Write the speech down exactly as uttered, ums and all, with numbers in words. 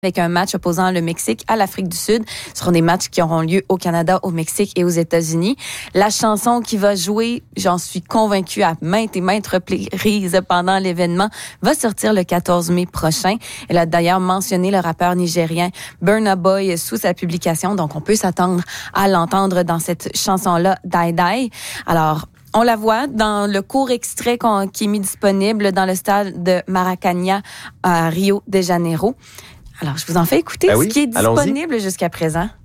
avec un match opposant le Mexique à l'Afrique du Sud. Ce seront des matchs qui auront lieu au Canada, au Mexique et aux États-Unis. La chanson qui va jouer, j'en suis convaincue à maintes et maintes reprises pendant l'événement, va sortir le quatorze mai prochain. Elle a d'ailleurs mentionné le rappeur nigérien Burna Boy sous sa publication, donc on peut s'attendre à l'entendre dans cette chanson-là, Die Die. Alors, on la voit dans le court extrait qu'on, qui est mis disponible dans le stade de Maracanã à Rio de Janeiro. Alors, je vous en fais écouter ben ce oui, qui est allons-y. disponible jusqu'à présent.